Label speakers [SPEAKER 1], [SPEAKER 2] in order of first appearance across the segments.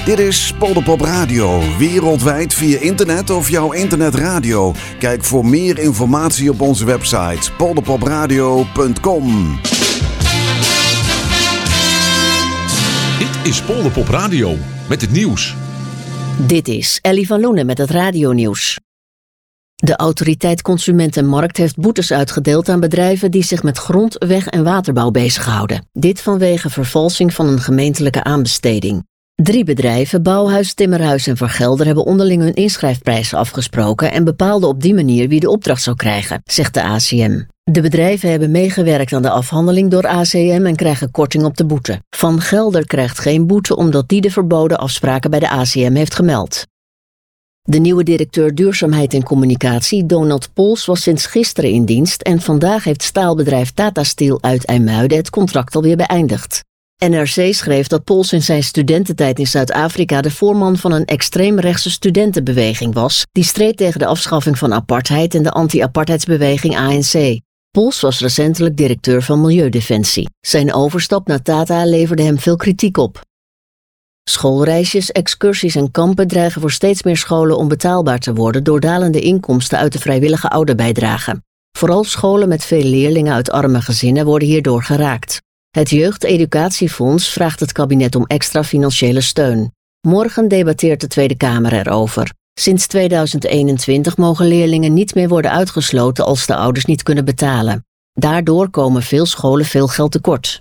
[SPEAKER 1] Dit is Polderpop Radio, wereldwijd via internet of jouw internetradio. Kijk voor meer informatie op onze website polderpopradio.com.
[SPEAKER 2] Dit is Polderpop Radio met het nieuws.
[SPEAKER 3] Dit is Ellie van Loenen met het radionieuws. De Autoriteit Consument en Markt heeft boetes uitgedeeld aan bedrijven die zich met grond, weg- en waterbouw bezighouden. Dit vanwege vervalsing van een gemeentelijke aanbesteding. 3 bedrijven, Bouwhuis, Timmerhuis en Vergelder, hebben onderling hun inschrijfprijzen afgesproken en bepaalden op die manier wie de opdracht zou krijgen, zegt de ACM. De bedrijven hebben meegewerkt aan de afhandeling door ACM en krijgen korting op de boete. Van Gelder krijgt geen boete omdat die de verboden afspraken bij de ACM heeft gemeld. De nieuwe directeur Duurzaamheid en Communicatie, Donald Pols, was sinds gisteren in dienst en vandaag heeft staalbedrijf Tata Steel uit IJmuiden het contract alweer beëindigd. NRC schreef dat Pols in zijn studententijd in Zuid-Afrika de voorman van een extreemrechtse studentenbeweging was, die streed tegen de afschaffing van apartheid en de anti-apartheidsbeweging ANC. Pols was recentelijk directeur van Milieudefensie. Zijn overstap naar Tata leverde hem veel kritiek op. Schoolreisjes, excursies en kampen dreigen voor steeds meer scholen onbetaalbaar te worden door dalende inkomsten uit de vrijwillige ouderbijdrage. Vooral scholen met veel leerlingen uit arme gezinnen worden hierdoor geraakt. Het Jeugdeducatiefonds vraagt het kabinet om extra financiële steun. Morgen debatteert de Tweede Kamer erover. Sinds 2021 mogen leerlingen niet meer worden uitgesloten als de ouders niet kunnen betalen. Daardoor komen veel scholen veel geld tekort.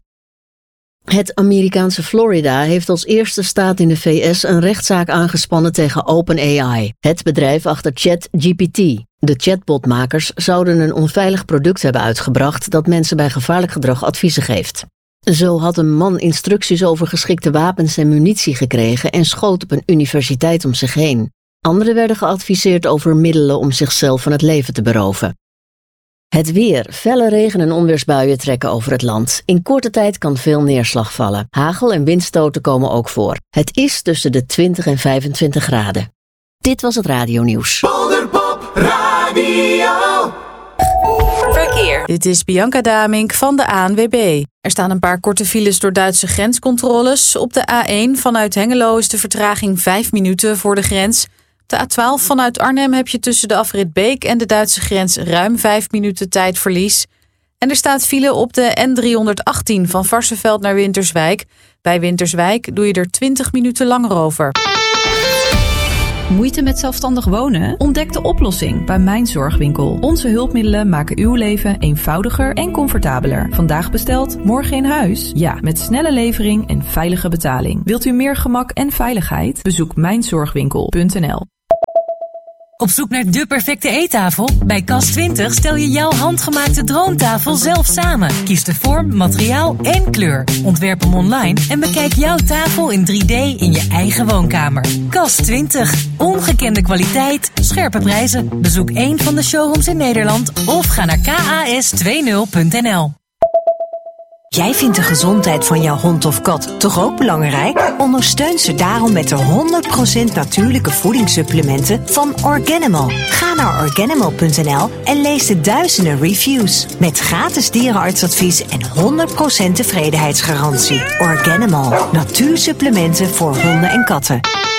[SPEAKER 3] Het Amerikaanse Florida heeft als eerste staat in de VS een rechtszaak aangespannen tegen OpenAI, het bedrijf achter ChatGPT. De chatbotmakers zouden een onveilig product hebben uitgebracht dat mensen bij gevaarlijk gedrag adviezen geeft. Zo had een man instructies over geschikte wapens en munitie gekregen en schoot op een universiteit om zich heen. Anderen werden geadviseerd over middelen om zichzelf van het leven te beroven. Het weer. Felle regen- en onweersbuien trekken over het land. In korte tijd kan veel neerslag vallen. Hagel en windstoten komen ook voor. Het is tussen de 20 en 25 graden. Dit was het radionieuws.
[SPEAKER 4] Polderpop Radio.
[SPEAKER 5] Verkeer. Dit is Bianca Damink van de ANWB. Er staan een paar korte files door Duitse grenscontroles. Op de A1 vanuit Hengelo is de vertraging 5 minuten voor de grens. De A12 vanuit Arnhem heb je tussen de afrit Beek en de Duitse grens ruim 5 minuten tijdverlies. En er staat file op de N318 van Varsseveld naar Winterswijk. Bij Winterswijk doe je er 20 minuten langer over.
[SPEAKER 6] Moeite met zelfstandig wonen? Ontdek de oplossing bij Mijn Zorgwinkel. Onze hulpmiddelen maken uw leven eenvoudiger en comfortabeler. Vandaag besteld, morgen in huis? Ja, met snelle levering en veilige betaling. Wilt u meer gemak en veiligheid? Bezoek mijnzorgwinkel.nl.
[SPEAKER 7] Op zoek naar de perfecte eettafel? Bij Cas20 stel je jouw handgemaakte droomtafel zelf samen. Kies de vorm, materiaal en kleur. Ontwerp hem online en bekijk jouw tafel in 3D in je eigen woonkamer. Cas20. Ongekende kwaliteit, scherpe prijzen. Bezoek een van de showrooms in Nederland of ga naar kas20.nl.
[SPEAKER 8] Jij vindt de gezondheid van jouw hond of kat toch ook belangrijk? Ondersteun ze daarom met de 100% natuurlijke voedingssupplementen van Organimal. Ga naar Organimal.nl en lees de duizenden reviews. Met gratis dierenartsadvies en 100% tevredenheidsgarantie. Organimal. Natuursupplementen voor honden en katten.